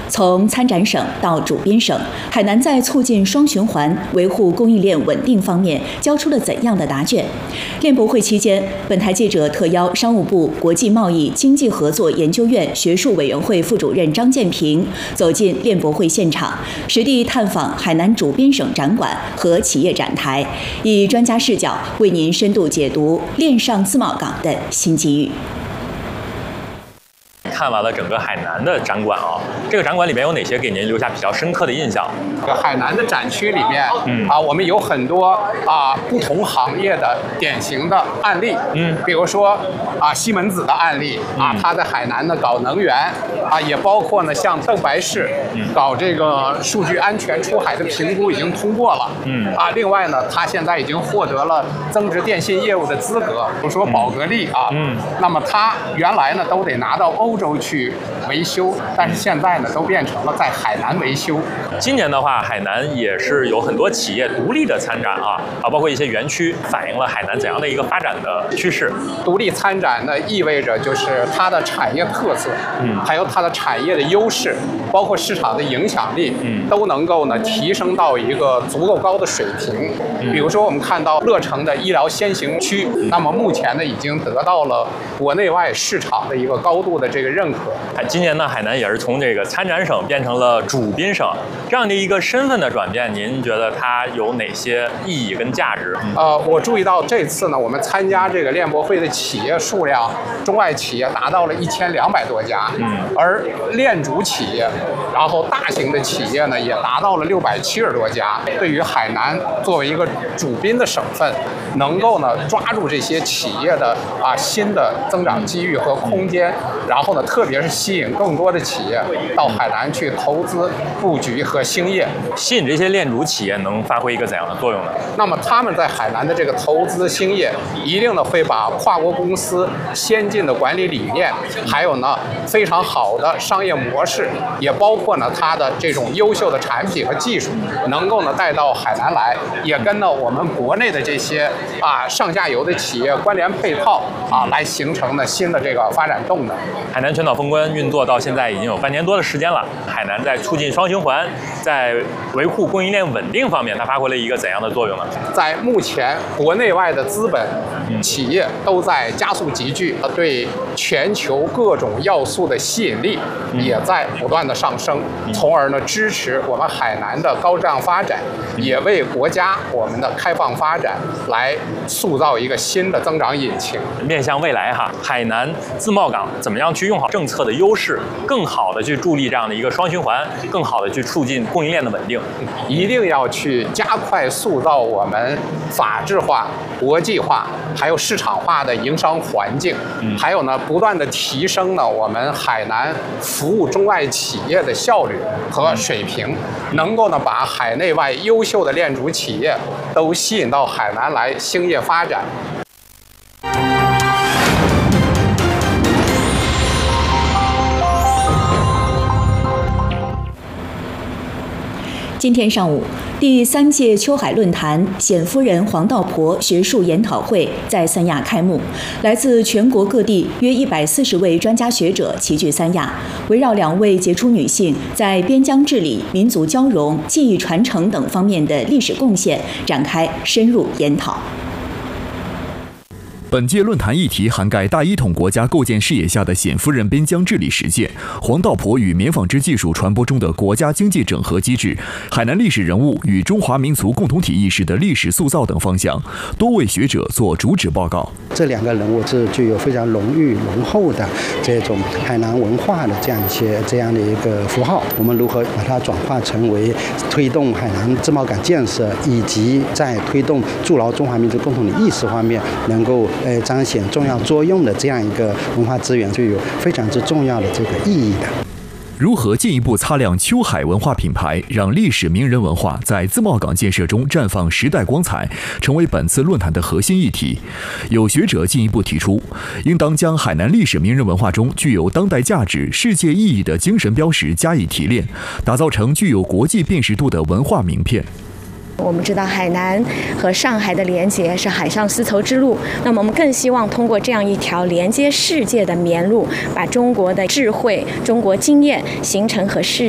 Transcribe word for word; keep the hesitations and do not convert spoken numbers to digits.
从参展省到主编省，海南在促进双循环、维护供应链稳定方面交出了怎样的答卷？链博会期间，本台记者特邀商务部国际贸易经济合作研究院学术委员会副主任张建平走进链博会现场，实地探访海南主编省展馆和企业展台，以专家视角为您深度解读链上自贸港的新机遇。 看完了整个海南的展馆啊，这个展馆里面有哪些给您留下比较深刻的印象？ 这个海南的展区里面，嗯啊，我们有很多啊不同行业的典型的案例，嗯，比如说啊西门子的案例啊，他在海南呢搞能源啊，也包括呢像邓白氏搞这个数据安全出海的评估已经通过了，嗯啊，另外呢，他现在已经获得了增值电信业务的资格，比如说宝格丽啊，嗯，那么他原来呢都得拿到欧洲去维修，但是现在呢都变成了在海南维修。 今年的话，海南也是有很多企业独立的参展啊，啊，包括一些园区，反映了海南怎样的一个发展的趋势。 独立参展呢，意味着就是它的产业特色，嗯，还有它的产业的优势，包括市场的影响力，嗯，都能够呢提升到一个足够高的水平。嗯、比如说，我们看到乐城的医疗先行区，嗯、那么目前呢已经得到了国内外市场的一个高度的这个认可。 今年呢，海南也是从这个参展省变成了主宾省，这样的一个身份的转变，您觉得它有哪些意义跟价值？ 呃，我注意到这次呢，我们参加这个链博会的企业数量，中外企业达到了一千两百多家，嗯，而链主企业，然后大型的企业呢，也达到了六百七十多家。对于海南作为一个主宾的省份，能够呢抓住这些企业的啊新的增长机遇和空间，然后呢，特别是吸引更多的企业到海南去投资、布局和兴业。 吸引这些链主企业能发挥一个怎样的作用呢？ 那么他们在海南的这个投资兴业，一定呢会把跨国公司先进的管理理念，还有呢非常好的商业模式，也包括呢它的这种优秀的产品和技术，能够呢带到海南来，也跟呢我们国内的这些啊上下游的企业关联配套啊，来形成呢新的这个发展动能。 海南全岛封关运作到现在已经有半年多的时间了，海南在促进双循环、在维护供应链稳定方面，它发挥了一个怎样的作用呢？ 在目前国内外的资本企业都在加速集聚，对全球各种要素的吸引力也在不断的上升，从而呢支持我们海南的高质量发展，也为国家我们的开放发展来塑造一个新的增长引擎。 面向未来哈，海南自贸港怎么样去用好政策的优势，更好的去助力这样的一个双循环，更好的去促进供应链的稳定？ 一定要去加快塑造我们法治化、国际化，还有市场化的营商环境，嗯、还有呢，不断的提升呢我们海南服务中外企业的效率和水平，能够呢把海内外优秀的链主企业都吸引到海南来兴业发展。 今天上午，第三届秋海论坛显夫人黄道婆学术研讨会在三亚开幕，来自全国各地约一百四十位专家学者齐聚三亚，围绕两位杰出女性在边疆治理、民族交融、技艺传承等方面的历史贡献展开深入研讨。 本届论坛议题涵盖大一统国家构建视野下的显夫人边疆治理实践、黄道婆与棉纺织技术传播中的国家经济整合机制、海南历史人物与中华民族共同体意识的历史塑造等方向，多位学者做主旨报告。 这两个人物是具有非常浓郁浓厚的这种海南文化的这样一些这样的一个符号，我们如何把它转化成为推动海南自贸港建设，以及在推动筑牢中华民族共同体意识方面能够呃，彰显重要作用的这样一个文化资源，就有非常之重要的这个意义的。 如何进一步擦亮秋海文化品牌，让历史名人文化在自贸港建设中绽放时代光彩，成为本次论坛的核心议题。有学者进一步提出，应当将海南历史名人文化中具有当代价值、世界意义的精神标识加以提炼，打造成具有国际辨识度的文化名片。 我们知道海南和上海的连接是海上丝绸之路，那么我们更希望通过这样一条连接世界的绵路，把中国的智慧、中国经验形成和世